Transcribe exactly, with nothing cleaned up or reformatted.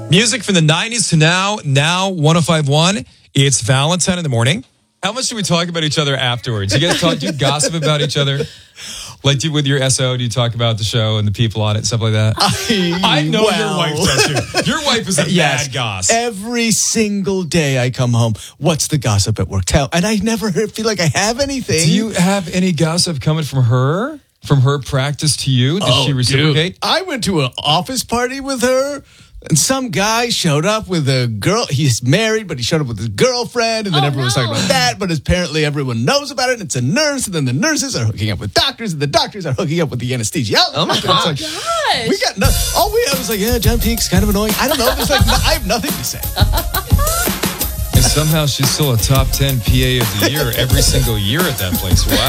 Music from the nineties to now, now one oh five point one. It's Valentine in the morning. How much do we talk about each other afterwards? You guys talk, do you gossip about each other? Like do, with your S O, do you talk about the show and the people on it, stuff like that? I, I know well, your wife does too. Your wife is a yes, bad goss. Every single day I come home, what's the gossip at work? Tell, and I never feel like I have anything. Do you have any gossip coming from her? From her practice to you? Does oh, she reciprocate? Dude, I went to an office party with her. And some guy showed up with a girl. He's married, but he showed up with his girlfriend. And then oh, everyone was no. talking about that. But apparently everyone knows about it. And it's a nurse. And then the nurses are hooking up with doctors. And the doctors are hooking up with the anesthesiologist. Oh, my God. gosh. We got no, all we had was like, yeah, John Peake's kind of annoying. I don't know. There's like, no, I have nothing to say. And somehow she's still a top ten P A of the year every single year at that place. Wow.